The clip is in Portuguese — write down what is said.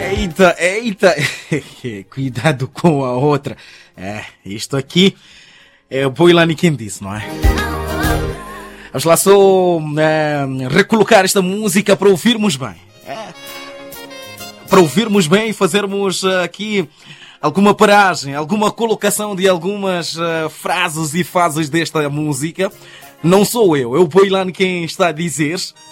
Eita, eita. Cuidado com a outra. Isto aqui é o Boilani quem disse, não é? Vamos lá só recolocar esta música para ouvirmos bem. Para ouvirmos bem e fazermos aqui alguma paragem, alguma colocação de algumas frases e fases desta música. Não sou eu, é o Boilani quem está a dizer.